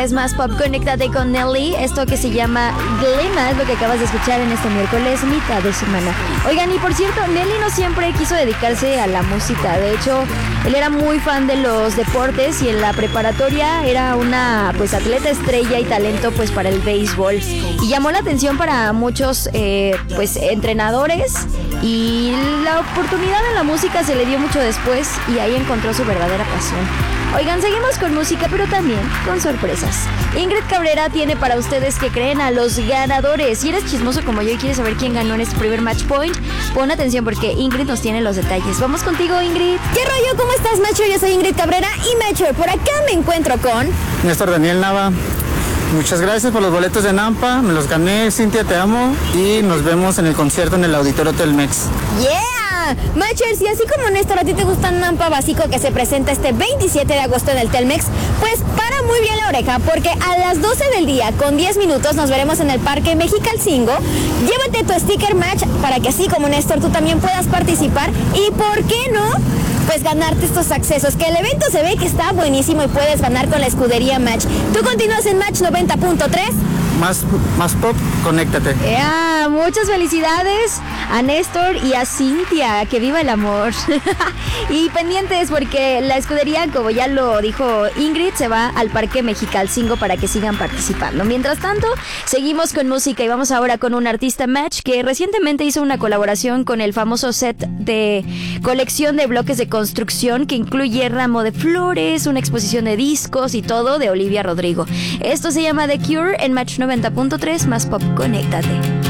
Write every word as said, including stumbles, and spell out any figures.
Es más pop, conéctate con Nelly, esto que se llama Glimmer, lo que acabas de escuchar en este miércoles, mitad de semana. Oigan, y por cierto, Nelly no siempre quiso dedicarse a la música, de hecho, él era muy fan de los deportes y en la preparatoria era una pues atleta estrella y talento pues para el béisbol. Y llamó la atención para muchos eh, pues entrenadores y la oportunidad en la música se le dio mucho después y ahí encontró su verdadera pasión. Oigan, seguimos con música, pero también con sorpresas. Ingrid Cabrera tiene para ustedes que creen a los ganadores. Si eres chismoso como yo y quieres saber quién ganó en este primer match point, pon atención porque Ingrid nos tiene los detalles. Vamos contigo, Ingrid. ¿Qué rollo? ¿Cómo estás, Macho? Yo soy Ingrid Cabrera y Macho, por acá me encuentro con... Néstor Daniel Nava. Muchas gracias por los boletos de Nampa, me los gané, Cintia, te amo, y nos vemos en el concierto en el Auditorio Telmex. ¡Yeah! Machers, y así como Néstor, a ti te gusta Nampa Básico que se presenta este veintisiete de agosto en el Telmex, pues para muy bien la oreja, porque a las doce del día con diez minutos nos veremos en el Parque Mexicalcingo. Llévate tu sticker match para que así como Néstor tú también puedas participar y ¿por qué no? Pues ganarte estos accesos, que el evento se ve que está buenísimo y puedes ganar con la escudería Match. Tú continúas en Match noventa punto tres. Más, más pop, conéctate. Yeah, muchas felicidades a Néstor y a Cintia, que viva el amor. Y pendientes porque la escudería, como ya lo dijo Ingrid, se va al Parque Mexicalcingo para que sigan participando. Mientras tanto, seguimos con música y vamos ahora con un artista Match que recientemente hizo una colaboración con el famoso set de colección de bloques de construcción que incluye ramo de flores, una exposición de discos y todo de Olivia Rodrigo. Esto se llama The Cure en Match noventa punto tres, más pop, conéctate.